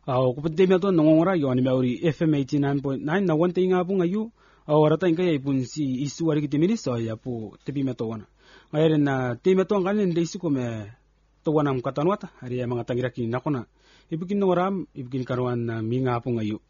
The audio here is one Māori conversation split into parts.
Kupad day meto nongongora yo ani mauri FM 89.9 na one thing nga po ngayo. Warata kaya ipun si isu ari kiti minis ya po tepi meto wana. Ngayon na tepi meto ang kanin day ko me to wanam katanwata ari mga tangiraki nakona. Ibigin noram ibigin karuan na minga po ngayo.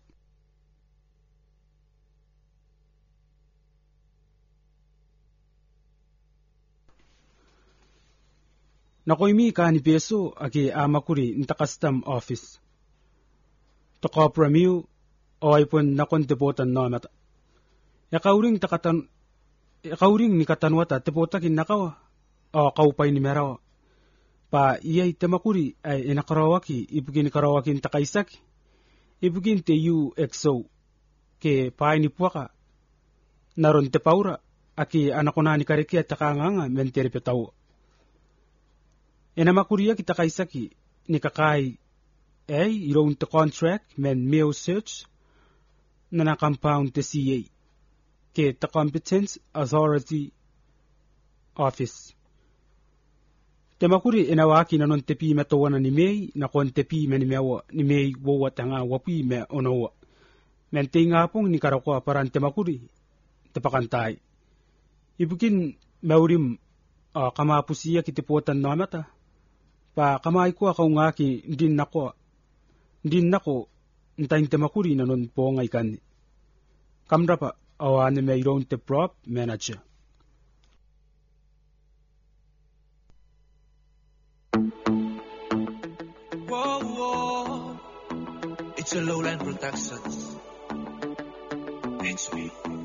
Nakoimi ka ni peso agi amakuri nta custom office. Toko premium o ipon nakon depotan no mata. Yakauring ni katanwata tepota kin nakawa o kaupay ni merawa. Pa iyay temakuri ay inakarawaki ibugin karawakin takaisaki. Ibugin te UXO ke paay ni puwaka. Naron te paura aki anakona ni kariki at takanganga menteri petawo. Enamakuriya kita kaisaki ni kakai iron te contract men mail search na compound te CA ke te competence authority office. Temakuri enawaki na non tepi metowana ni mei na kon tepi men mewa ni mei wowa tanga wapi me onowa. Men tinga pong ni karakwa paran temakuri tepakantay. Ibukin maurim kamapusiya kitipuatan no mata. Pa kamay ko ako ngaki din nako ntayin temakuri na nun po ngay kan kamra pa awan ni mayroon te prop manager. Whoa, whoa. It's a lowland production. It's me.